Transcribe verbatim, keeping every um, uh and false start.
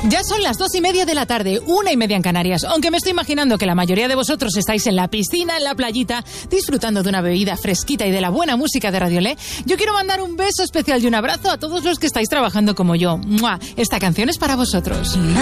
Ya son las dos y media de la tarde, una y media en Canarias. Aunque me estoy imaginando que la mayoría de vosotros estáis en la piscina, en la playita, disfrutando de una bebida fresquita y de la buena música de Radiolé, yo quiero mandar un beso especial y un abrazo a todos los que estáis trabajando como yo. ¡Mua! Esta canción es para vosotros.